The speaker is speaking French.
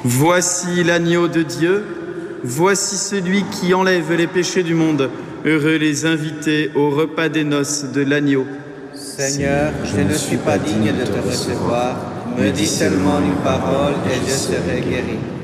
Voici l'agneau de Dieu, voici celui qui enlève les péchés du monde. Heureux les invités au repas des noces de l'agneau. Seigneur, je ne suis pas digne de te recevoir, me dis seulement une parole et je serai guéri.